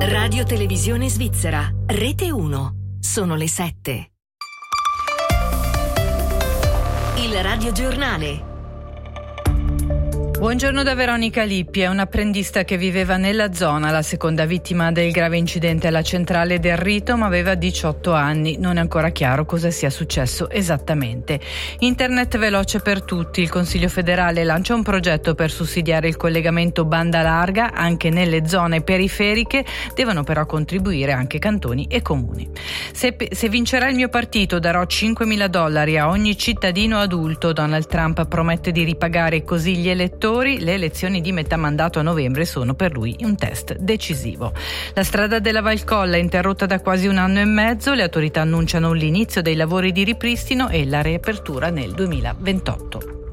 Radio Televisione Svizzera, Rete 1. Sono le 7. Il radiogiornale. Buongiorno da Veronica Lippi, è un'apprendista che viveva nella zona, la seconda vittima del grave incidente alla centrale del Rito, ma aveva 18 anni. Non è ancora chiaro cosa sia successo esattamente. Internet veloce per tutti. Il Consiglio federale lancia un progetto per sussidiare il collegamento banda larga anche nelle zone periferiche. Devono però contribuire anche cantoni e comuni. Se vincerà il mio partito darò $5.000 a ogni cittadino adulto. Donald Trump promette di ripagare così gli elettori. Le elezioni di metà mandato a novembre sono per lui un test decisivo. La strada della Valcolla è interrotta da quasi un anno e mezzo. Le autorità annunciano l'inizio dei lavori di ripristino e la riapertura nel 2028.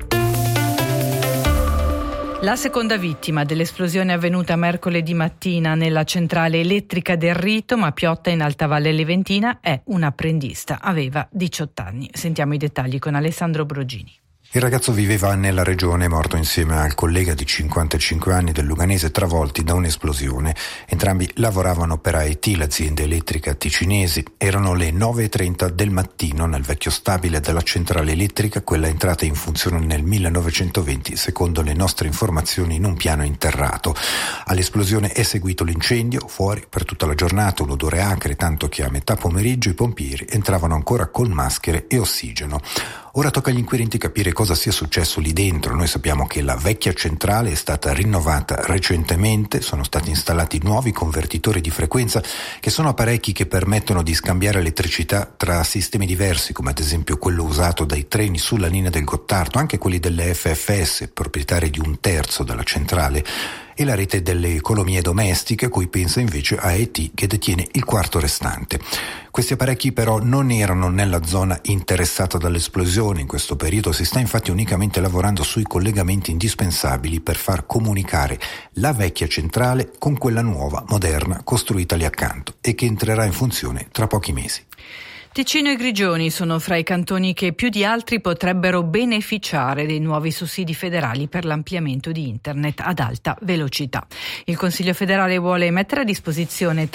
La seconda vittima dell'esplosione avvenuta mercoledì mattina nella centrale elettrica del Rito, ma Piotta in Alta Valle Leventina, è un'apprendista. Aveva 18 anni. Sentiamo i dettagli con Alessandro Brogini. Il ragazzo viveva nella regione, morto insieme al collega di 55 anni del Luganese, travolti da un'esplosione. Entrambi lavoravano per AET, l'azienda elettrica ticinesi. Erano le 9:30 del mattino nel vecchio stabile della centrale elettrica, quella entrata in funzione nel 1920, secondo le nostre informazioni, in un piano interrato. All'esplosione è seguito l'incendio, fuori per tutta la giornata un odore acre, tanto che a metà pomeriggio i pompieri entravano ancora con maschere e ossigeno. Ora tocca agli inquirenti capire cosa sia successo lì dentro. Noi sappiamo che la vecchia centrale è stata rinnovata recentemente, sono stati installati nuovi convertitori di frequenza che sono apparecchi che permettono di scambiare elettricità tra sistemi diversi, come ad esempio quello usato dai treni sulla linea del Gottardo, anche quelli delle FFS, proprietari di un terzo della centrale, e la rete delle economie domestiche, a cui pensa invece AET, che detiene il quarto restante. Questi apparecchi però non erano nella zona interessata dall'esplosione. In questo periodo si sta infatti unicamente lavorando sui collegamenti indispensabili per far comunicare la vecchia centrale con quella nuova, moderna, costruita lì accanto e che entrerà in funzione tra pochi mesi. Ticino e Grigioni sono fra i cantoni che più di altri potrebbero beneficiare dei nuovi sussidi federali per l'ampliamento di internet ad alta velocità. Il Consiglio federale vuole mettere a disposizione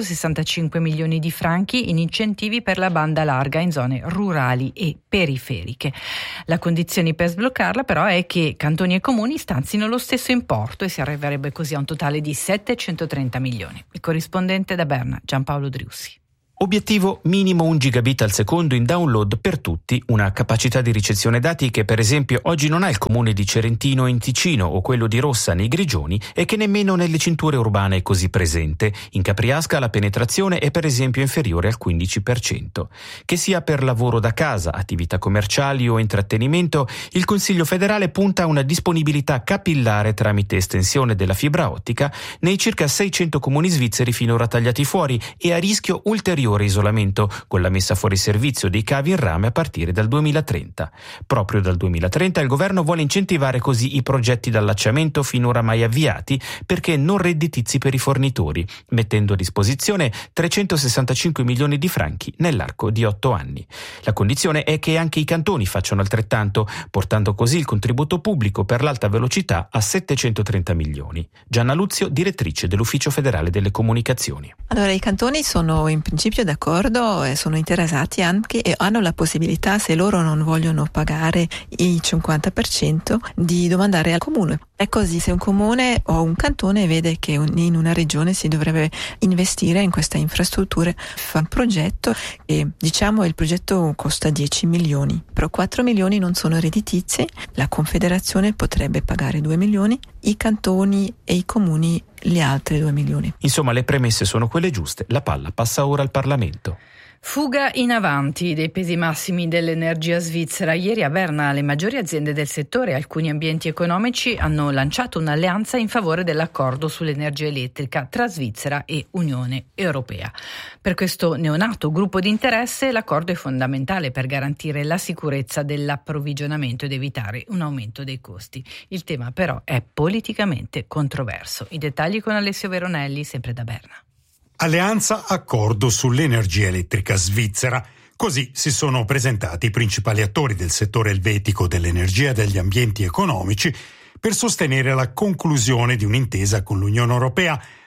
365 milioni di franchi in incentivi per la banda larga in zone rurali e periferiche. La condizione per sbloccarla però è che cantoni e comuni stanzino lo stesso importo e si arriverebbe così a un totale di 730 milioni. Il corrispondente da Berna, Giampaolo Driussi. Obiettivo minimo 1 gigabit al secondo in download per tutti, una capacità di ricezione dati che per esempio oggi non ha il comune di Cerentino in Ticino o quello di Rossa nei Grigioni e che nemmeno nelle cinture urbane è così presente. In Capriasca la penetrazione è per esempio inferiore al 15%. Che sia per lavoro da casa, attività commerciali o intrattenimento, il Consiglio federale punta a una disponibilità capillare tramite estensione della fibra ottica nei circa 600 comuni svizzeri finora tagliati fuori e a rischio ulteriore isolamento con la messa fuori servizio dei cavi in rame a partire dal 2030. Proprio dal 2030 il governo vuole incentivare così i progetti d'allacciamento finora mai avviati perché non redditizi per i fornitori, mettendo a disposizione 365 milioni di franchi nell'arco di 8 anni. La condizione è che anche i cantoni facciano altrettanto, portando così il contributo pubblico per l'alta velocità a 730 milioni. Gianna Luzio, direttrice dell'Ufficio federale delle comunicazioni. Allora, i cantoni sono in principio d'accordo e sono interessati anche e hanno la possibilità, se loro non vogliono pagare il 50%, di domandare al comune. È così, se un comune o un cantone vede che in una regione si dovrebbe investire in queste infrastrutture, fa un progetto e il progetto costa 10 milioni, però 4 milioni non sono redditizi, la Confederazione potrebbe pagare 2 milioni, i cantoni e i comuni gli altri 2 milioni. Insomma, le premesse sono quelle giuste, la palla passa ora al Parlamento. Fuga in avanti dei pesi massimi dell'energia svizzera. Ieri a Berna le maggiori aziende del settore e alcuni ambienti economici hanno lanciato un'alleanza in favore dell'accordo sull'energia elettrica tra Svizzera e Unione Europea. Per questo neonato gruppo di interesse l'accordo è fondamentale per garantire la sicurezza dell'approvvigionamento ed evitare un aumento dei costi. Il tema però è politicamente controverso. I dettagli con Alessio Veronelli, sempre da Berna. Alleanza Accordo sull'energia elettrica svizzera. Così si sono presentati i principali attori del settore elvetico dell'energia e degli ambienti economici per sostenere la conclusione di un'intesa con l'Unione Europea,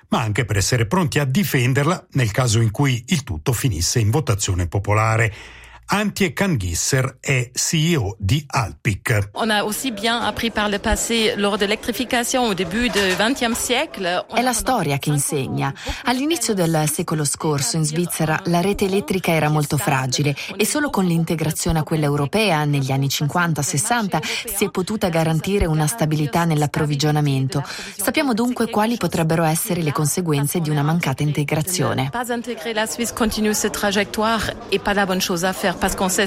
ma anche per essere pronti a difenderla nel caso in cui il tutto finisse in votazione popolare. Antje Kangisser è CEO di Alpic. On a aussi bien appris par le passé lors de l'électrification au début du XXe siècle. È la storia che insegna. All'inizio del secolo scorso in Svizzera la rete elettrica era molto fragile e solo con l'integrazione a quella europea negli anni 50-60 si è potuta garantire una stabilità nell'approvvigionamento. Sappiamo dunque quali potrebbero essere le conseguenze di una mancata integrazione. Pas intégrer la Suisse continue cette trajectoire et pas la bonne chose à faire.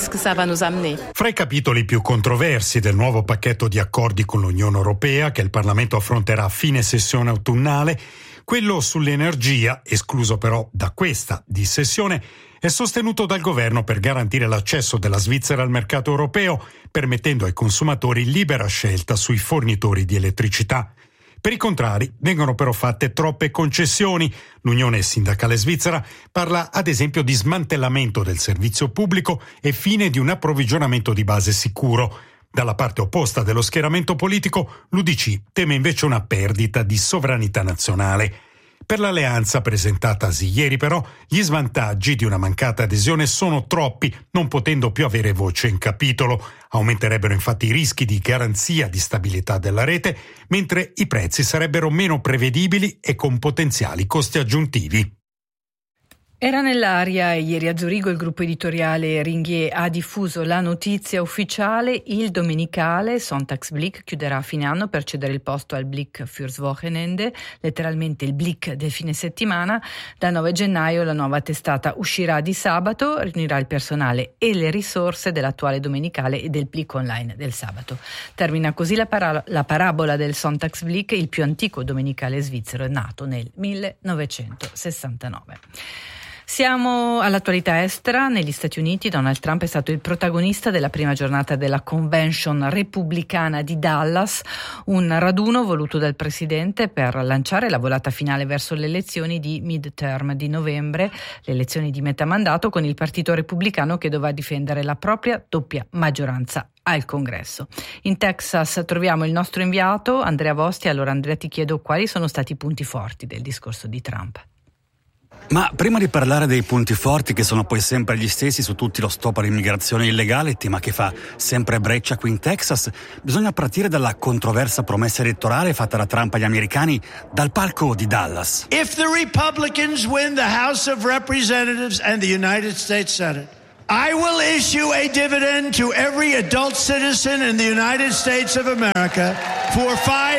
Fra i capitoli più controversi del nuovo pacchetto di accordi con l'Unione Europea che il Parlamento affronterà a fine sessione autunnale, quello sull'energia, escluso però da questa dissessione, è sostenuto dal governo per garantire l'accesso della Svizzera al mercato europeo, permettendo ai consumatori libera scelta sui fornitori di elettricità. Per i contrari, vengono però fatte troppe concessioni. L'Unione Sindacale Svizzera parla ad esempio di smantellamento del servizio pubblico e fine di un approvvigionamento di base sicuro. Dalla parte opposta dello schieramento politico, l'UDC teme invece una perdita di sovranità nazionale. Per l'alleanza presentatasi ieri però, gli svantaggi di una mancata adesione sono troppi, non potendo più avere voce in capitolo. Aumenterebbero infatti i rischi di garanzia di stabilità della rete, mentre i prezzi sarebbero meno prevedibili e con potenziali costi aggiuntivi. Era nell'aria e ieri a Zurigo il gruppo editoriale Ringier ha diffuso la notizia ufficiale: il domenicale Sonntagsblick chiuderà a fine anno per cedere il posto al Blick fürs Wochenende, letteralmente il Blick del fine settimana. Dal 9 gennaio la nuova testata uscirà di sabato, riunirà il personale e le risorse dell'attuale domenicale e del Blick online del sabato. Termina così la parabola del Sonntagsblick, il più antico domenicale svizzero, nato nel 1969. Siamo all'attualità estera. Negli Stati Uniti Donald Trump è stato il protagonista della prima giornata della Convention repubblicana di Dallas, un raduno voluto dal presidente per lanciare la volata finale verso le elezioni di midterm di novembre, le elezioni di metà mandato, con il partito repubblicano che dovrà difendere la propria doppia maggioranza al Congresso. In Texas troviamo il nostro inviato Andrea Vosti. Allora Andrea, ti chiedo quali sono stati i punti forti del discorso di Trump. Ma prima di parlare dei punti forti, che sono poi sempre gli stessi su tutti lo stop all'immigrazione illegale, tema che fa sempre breccia qui in Texas, bisogna partire dalla controversa promessa elettorale fatta da Trump agli americani dal palco di Dallas. If the Republicans win the House of Representatives and the United States Senate, I will issue a dividend to every adult citizen in the United States of America for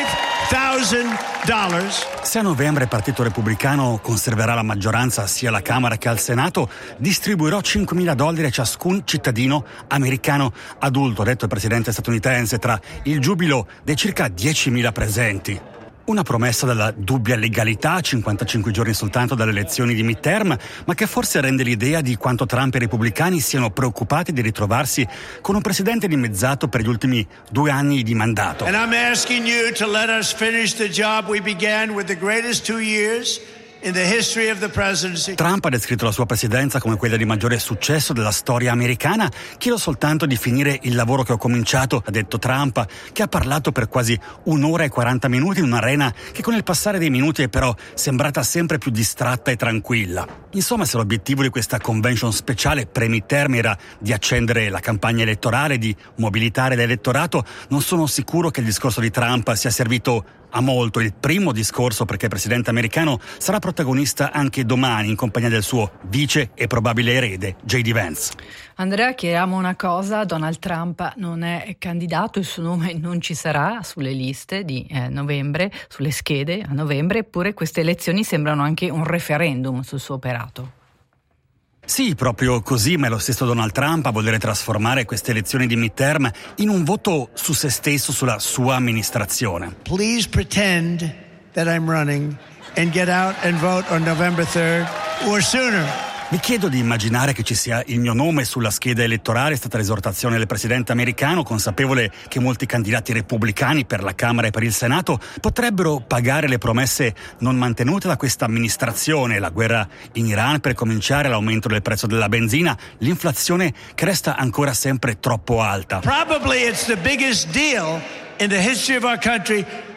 $5,000. Se a novembre il Partito Repubblicano conserverà la maggioranza sia alla Camera che al Senato, distribuirò $5,000 a ciascun cittadino americano adulto, ha detto il presidente statunitense tra il giubilo dei circa 10.000 presenti. Una promessa dalla dubbia legalità, 55 giorni soltanto dalle elezioni di midterm, ma che forse rende l'idea di quanto Trump e i repubblicani siano preoccupati di ritrovarsi con un presidente dimezzato per gli ultimi 2 anni di mandato. And I'm asking you to let us finish the job we began with the greatest 2 years in the history of the presidency. Trump ha descritto la sua presidenza come quella di maggiore successo della storia americana. Chiedo soltanto di finire il lavoro che ho cominciato, ha detto Trump, che ha parlato per quasi 1 ora e 40 minuti in un'arena che con il passare dei minuti è però sembrata sempre più distratta e tranquilla. Insomma, se l'obiettivo di questa convention speciale pre-midterm era di accendere la campagna elettorale, di mobilitare l'elettorato, non sono sicuro che il discorso di Trump sia servito a molto. Il primo discorso, perché il presidente americano sarà protagonista anche domani in compagnia del suo vice e probabile erede J.D. Vance. Andrea, chiediamo una cosa: Donald Trump non è candidato, il suo nome non ci sarà sulle liste di novembre, sulle schede a novembre, eppure queste elezioni sembrano anche un referendum sul suo operato. Sì, proprio così, ma è lo stesso Donald Trump a volere trasformare queste elezioni di midterm in un voto su se stesso, sulla sua amministrazione. Please pretend that I'm running and get out and vote on November 3rd or sooner. Vi chiedo di immaginare che ci sia il mio nome sulla scheda elettorale, è stata l'esortazione del presidente americano, consapevole che molti candidati repubblicani per la Camera e per il Senato potrebbero pagare le promesse non mantenute da questa amministrazione, la guerra in Iran per cominciare, l'aumento del prezzo della benzina, l'inflazione che resta ancora sempre troppo alta. Probably it's the biggest deal in the history of our country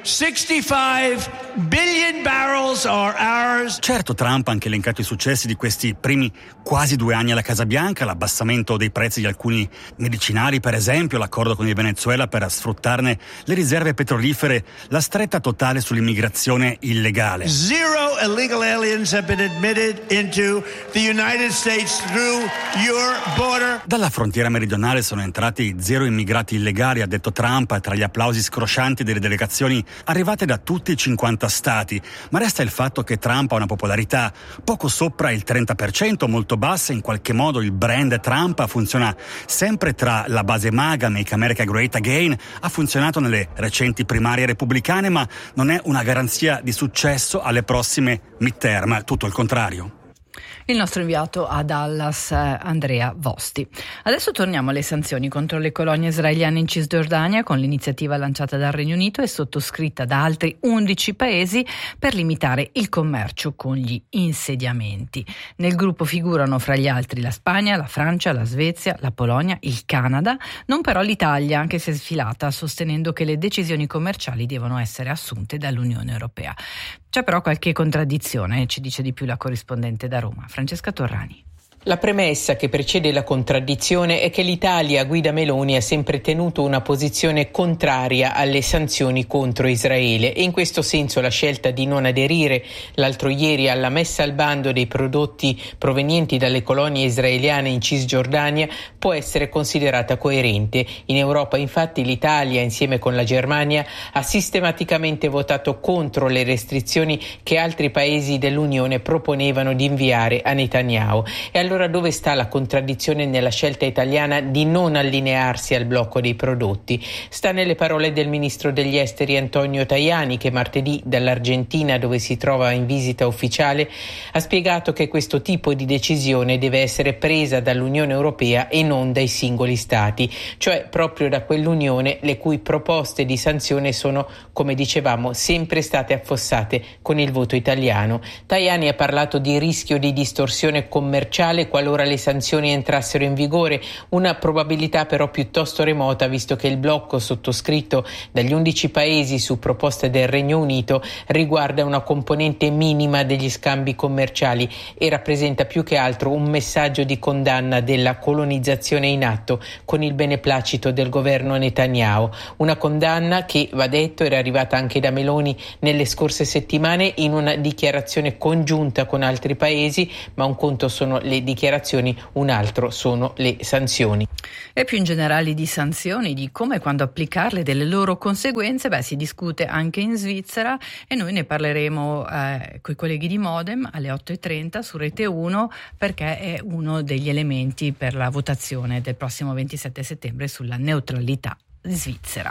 65 billion barrels are ours. Certo, Trump ha anche elencato i successi di questi primi quasi 2 anni alla Casa Bianca, l'abbassamento dei prezzi di alcuni medicinali, per esempio, l'accordo con il Venezuela per sfruttarne le riserve petrolifere, la stretta totale sull'immigrazione illegale. Zero illegal aliens have been admitted into the United States through your border. Dalla frontiera meridionale sono entrati 0 immigrati illegali, ha detto Trump, tra gli applausi scroscianti delle delegazioni arrivate da tutti i 50 stati. Ma resta il fatto che Trump ha una popolarità poco sopra il 30%, molto bassa. In qualche modo il brand Trump funziona sempre tra la base MAGA, Make America Great Again, ha funzionato nelle recenti primarie repubblicane, ma non è una garanzia di successo alle prossime midterm, tutto il contrario. Il nostro inviato a Dallas, Andrea Vosti. Adesso torniamo alle sanzioni contro le colonie israeliane in Cisgiordania, con l'iniziativa lanciata dal Regno Unito e sottoscritta da altri 11 paesi per limitare il commercio con gli insediamenti. Nel gruppo figurano fra gli altri la Spagna, la Francia, la Svezia, la Polonia, il Canada, non però l'Italia, che si è sfilata sostenendo che le decisioni commerciali devono essere assunte dall'Unione Europea. C'è però qualche contraddizione, ci dice di più la corrispondente da Roma, Francesca Torrani. La premessa che precede la contraddizione è che l'Italia a guida Meloni ha sempre tenuto una posizione contraria alle sanzioni contro Israele e in questo senso la scelta di non aderire l'altro ieri alla messa al bando dei prodotti provenienti dalle colonie israeliane in Cisgiordania può essere considerata coerente. In Europa infatti l'Italia insieme con la Germania ha sistematicamente votato contro le restrizioni che altri paesi dell'Unione proponevano di inviare a Netanyahu. E allora dove sta la contraddizione nella scelta italiana di non allinearsi al blocco dei prodotti? Sta nelle parole del ministro degli esteri Antonio Tajani, che martedì dall'Argentina, dove si trova in visita ufficiale, ha spiegato che questo tipo di decisione deve essere presa dall'Unione Europea e non dai singoli stati, cioè proprio da quell'Unione le cui proposte di sanzione sono, come dicevamo, sempre state affossate con il voto italiano. Tajani ha parlato di rischio di distorsione commerciale qualora le sanzioni entrassero in vigore, una probabilità però piuttosto remota, visto che il blocco sottoscritto dagli 11 paesi su proposta del Regno Unito riguarda una componente minima degli scambi commerciali e rappresenta più che altro un messaggio di condanna della colonizzazione in atto con il beneplacito del governo Netanyahu. Una condanna che, va detto, era arrivata anche da Meloni nelle scorse settimane in una dichiarazione congiunta con altri paesi, ma un conto sono le dichiarazioni, un altro sono le sanzioni. E più in generale di sanzioni, di come e quando applicarle, delle loro conseguenze, si discute anche in Svizzera e noi ne parleremo coi colleghi di Modem alle 8.30 su Rete 1, perché è uno degli elementi per la votazione del prossimo 27 settembre sulla neutralità svizzera.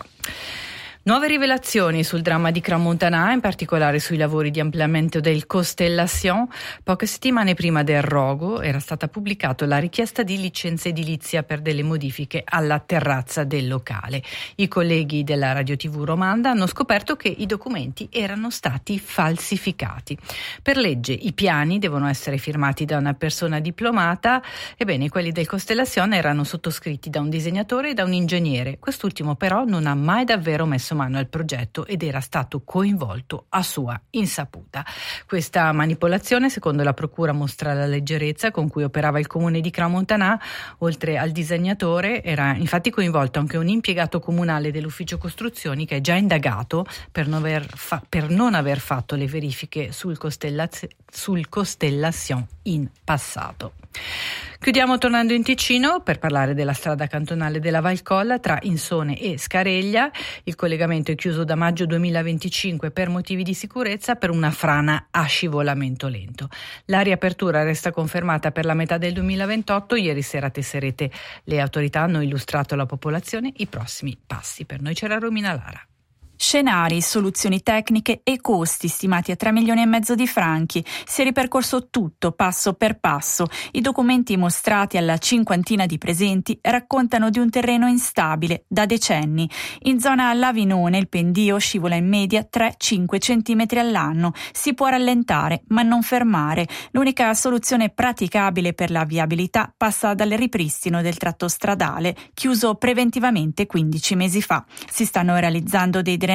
Nuove rivelazioni sul dramma di Crans-Montana, in particolare sui lavori di ampliamento del Constellation. Poche settimane prima del rogo era stata pubblicata la richiesta di licenza edilizia per delle modifiche alla terrazza del locale. I colleghi della Radio TV Romanda hanno scoperto che i documenti erano stati falsificati. Per legge i piani devono essere firmati da una persona diplomata, ebbene quelli del Constellation erano sottoscritti da un disegnatore e da un ingegnere. Quest'ultimo però non ha mai davvero messo mano al progetto ed era stato coinvolto a sua insaputa. Questa manipolazione, secondo la procura, mostra la leggerezza con cui operava il comune di Crans-Montana. Oltre al disegnatore era infatti coinvolto anche un impiegato comunale dell'ufficio costruzioni che è già indagato per non aver fatto le verifiche sul Constellation in passato. Chiudiamo tornando in Ticino per parlare della strada cantonale della Valcolla tra Insone e Scareglia. Il collegamento è chiuso da maggio 2025 per motivi di sicurezza per una frana a scivolamento lento. La riapertura resta confermata per la metà del 2028. Ieri sera a Tesserete le autorità hanno illustrato alla popolazione i prossimi passi. Per noi c'era Romina Lara. Scenari, soluzioni tecniche e costi stimati a 3,5 milioni di franchi. Si è ripercorso tutto passo per passo. I documenti mostrati alla cinquantina di presenti raccontano di un terreno instabile da decenni. In zona Lavinone il pendio scivola in media 3-5 centimetri all'anno. Si può rallentare ma non fermare. L'unica soluzione praticabile per la viabilità passa dal ripristino del tratto stradale, chiuso preventivamente 15 mesi fa. Si stanno realizzando dei drenaggi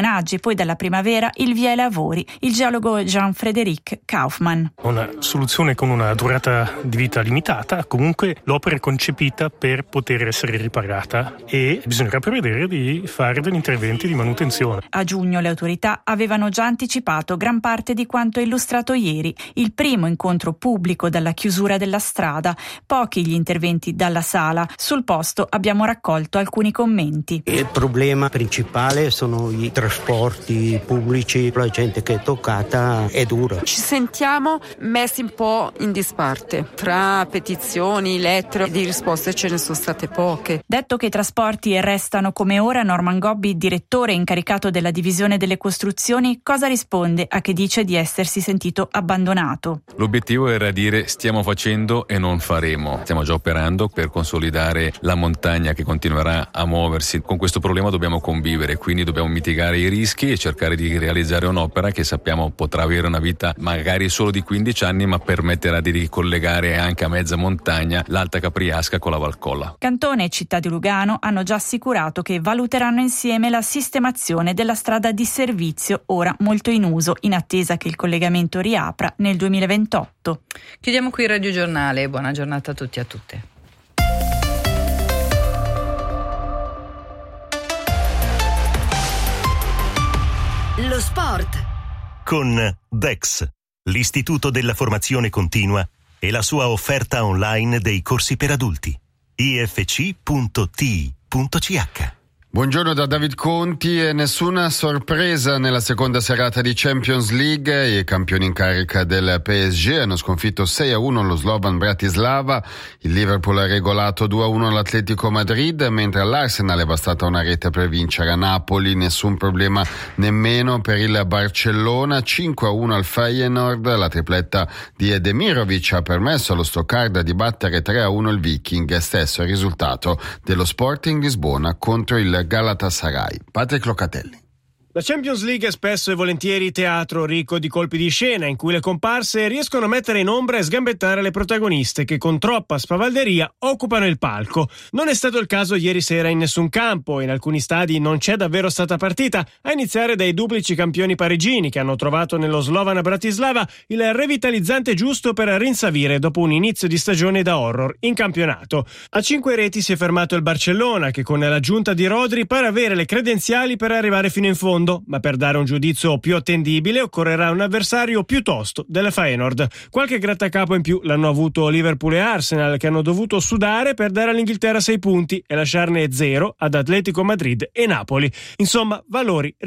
drenaggi, poi dalla primavera il via ai lavori. Il geologo Jean-Frédéric Kaufmann. Una soluzione con una durata di vita limitata, comunque l'opera è concepita per poter essere riparata e bisognerà prevedere di fare degli interventi di manutenzione. A giugno le autorità avevano già anticipato gran parte di quanto illustrato ieri, il primo incontro pubblico dalla chiusura della strada, pochi gli interventi dalla sala. Sul posto abbiamo raccolto alcuni commenti. Il problema principale sono i trasporti pubblici, la gente che è toccata è dura. Ci sentiamo messi un po' in disparte, tra petizioni, lettere, di risposte ce ne sono state poche. Detto che i trasporti restano come ora, Norman Gobbi, direttore incaricato della divisione delle costruzioni, cosa risponde a chi dice di essersi sentito abbandonato? L'obiettivo era dire stiamo facendo e non faremo. Stiamo già operando per consolidare la montagna che continuerà a muoversi. Con questo problema dobbiamo convivere, quindi dobbiamo mitigare i rischi e cercare di realizzare un'opera che sappiamo potrà avere una vita magari solo di 15 anni, ma permetterà di ricollegare anche a mezza montagna l'Alta Capriasca con la Valcolla. Cantone e Città di Lugano hanno già assicurato che valuteranno insieme la sistemazione della strada di servizio, ora molto in uso, in attesa che il collegamento riapra nel 2028. Chiudiamo qui il Radio Giornale. Buona giornata a tutti e a tutte. Lo sport con DEX, l'Istituto della Formazione Continua e la sua offerta online dei corsi per adulti. ifc.ti.ch. Buongiorno da David Conti e nessuna sorpresa nella seconda serata di Champions League. I campioni in carica del PSG hanno sconfitto 6-1 lo Slovan Bratislava, il Liverpool ha regolato 2-1 l'Atletico Madrid, mentre all'Arsenal è bastata una rete per vincere a Napoli. Nessun problema nemmeno per il Barcellona, 5-1 al Feyenoord, la tripletta di Edemirovic ha permesso allo Stoccarda di battere 3-1 il Viking, stesso risultato dello Sporting Lisbona contro il Galatasaray. Patrick Locatelli. La Champions League è spesso e volentieri teatro ricco di colpi di scena in cui le comparse riescono a mettere in ombra e sgambettare le protagoniste che con troppa spavalderia occupano il palco. Non è stato il caso ieri sera in nessun campo, in alcuni stadi non c'è davvero stata partita, a iniziare dai duplici campioni parigini che hanno trovato nello Slovan Bratislava il revitalizzante giusto per rinsavire dopo un inizio di stagione da horror in campionato. A 5 reti si è fermato il Barcellona che con l'aggiunta di Rodri pare avere le credenziali per arrivare fino in fondo, ma per dare un giudizio più attendibile occorrerà un avversario più tosto della Feyenoord. Qualche grattacapo in più l'hanno avuto Liverpool e Arsenal, che hanno dovuto sudare per dare all'Inghilterra 6 punti e lasciarne 0 ad Atletico Madrid e Napoli. Insomma, valori